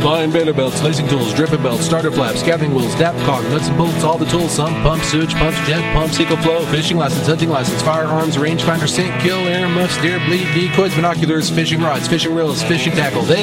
Line bailer belts, lacing tools, dripping belts, starter flaps, gathering wheels, dapcock, nuts and bolts, all the tools, sump, pump, sewage pumps, jet pumps, eco flow, fishing license, hunting license, firearms, rangefinder, sink, kill, air muffs, deer, bleed, decoys, binoculars, fishing rods, fishing reels, fishing tackle. They